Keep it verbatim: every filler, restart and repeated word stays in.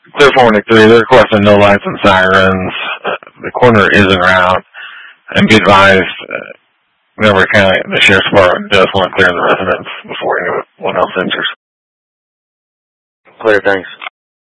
Clear forty-three, they're requesting no lights and sirens. Uh, the corner is en route. And be advised, uh, Montgomery County, the Sheriff's Department does want to clear the residents before anyone else enters. Clear, thanks.